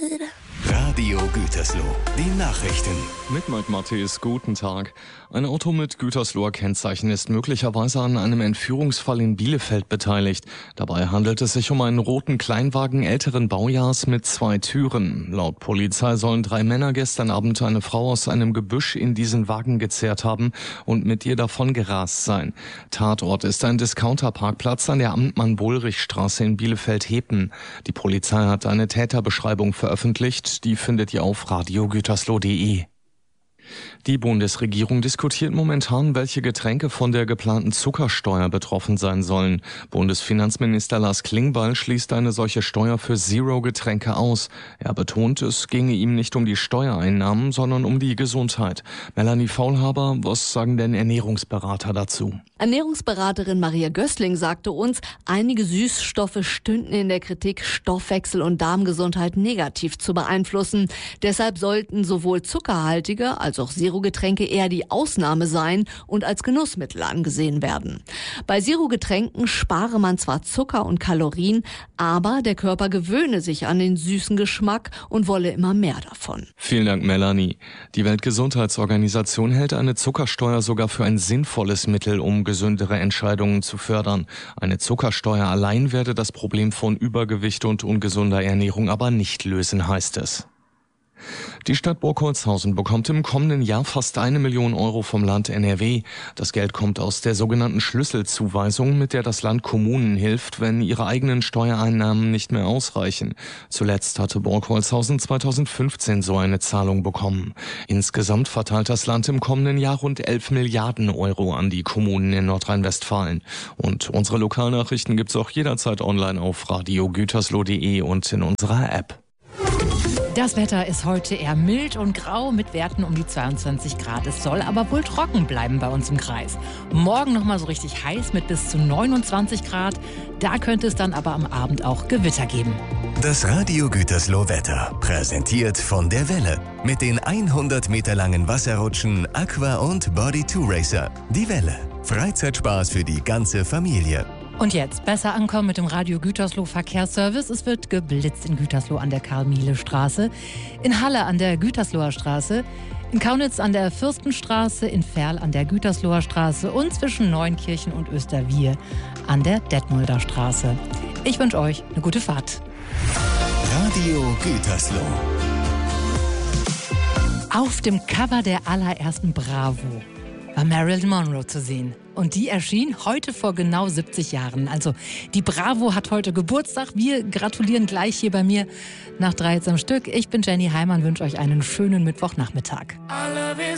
Radio Gütersloh, die Nachrichten. Mit Mike Matthäus, guten Tag. Ein Auto mit Gütersloher Kennzeichen ist möglicherweise an einem Entführungsfall in Bielefeld beteiligt. Dabei handelt es sich um einen roten Kleinwagen älteren Baujahrs mit 2 Türen. Laut Polizei sollen 3 Männer gestern Abend eine Frau aus einem Gebüsch in diesen Wagen gezerrt haben und mit ihr davon gerast sein. Tatort ist ein Discounterparkplatz an der Amtmann-Bohlrich-Straße in Bielefeld-Hepen. Die Polizei hat eine Täterbeschreibung veröffentlicht. Die findet ihr auf radiogütersloh.de. Die Bundesregierung diskutiert momentan, welche Getränke von der geplanten Zuckersteuer betroffen sein sollen. Bundesfinanzminister Lars Klingbeil schließt eine solche Steuer für Zero-Getränke aus. Er betont, es ginge ihm nicht um die Steuereinnahmen, sondern um die Gesundheit. Melanie Faulhaber, was sagen denn Ernährungsberater dazu? Ernährungsberaterin Maria Gößling sagte uns, einige Süßstoffe stünden in der Kritik, Stoffwechsel und Darmgesundheit negativ zu beeinflussen. Deshalb sollten sowohl zuckerhaltige als auch Zero-Getränke eher die Ausnahme sein und als Genussmittel angesehen werden. Bei Zero-Getränken spare man zwar Zucker und Kalorien, aber der Körper gewöhne sich an den süßen Geschmack und wolle immer mehr davon. Vielen Dank, Melanie. Die Weltgesundheitsorganisation hält eine Zuckersteuer sogar für ein sinnvolles Mittel, um gesündere Entscheidungen zu fördern. Eine Zuckersteuer allein werde das Problem von Übergewicht und ungesunder Ernährung aber nicht lösen, heißt es. Die Stadt Burgholzhausen bekommt im kommenden Jahr fast 1 Million Euro vom Land NRW. Das Geld kommt aus der sogenannten Schlüsselzuweisung, mit der das Land Kommunen hilft, wenn ihre eigenen Steuereinnahmen nicht mehr ausreichen. Zuletzt hatte Burgholzhausen 2015 so eine Zahlung bekommen. Insgesamt verteilt das Land im kommenden Jahr rund 11 Milliarden Euro an die Kommunen in Nordrhein-Westfalen. Und unsere Lokalnachrichten gibt's auch jederzeit online auf radiogütersloh.de und in unserer App. Das Wetter ist heute eher mild und grau mit Werten um die 22 Grad. Es soll aber wohl trocken bleiben bei uns im Kreis. Morgen nochmal so richtig heiß mit bis zu 29 Grad. Da könnte es dann aber am Abend auch Gewitter geben. Das Radio Gütersloh Wetter, präsentiert von der Welle. Mit den 100 Meter langen Wasserrutschen Aqua und Body 2 Racer. Die Welle, Freizeitspaß für die ganze Familie. Und jetzt besser ankommen mit dem Radio Gütersloh Verkehrsservice. Es wird geblitzt in Gütersloh an der Karl-Miele-Straße, in Halle an der Gütersloher Straße, in Kaunitz an der Fürstenstraße, in Verl an der Gütersloher Straße und zwischen Neunkirchen und Österwier an der Detmolder Straße. Ich wünsche euch eine gute Fahrt. Radio Gütersloh. Auf dem Cover der allerersten Bravo war Marilyn Monroe zu sehen. Und die erschien heute vor genau 70 Jahren. Also die Bravo hat heute Geburtstag. Wir gratulieren gleich hier bei mir nach 3 jetzt am Stück. Ich bin Jenny Heimann, wünsche euch einen schönen Mittwochnachmittag.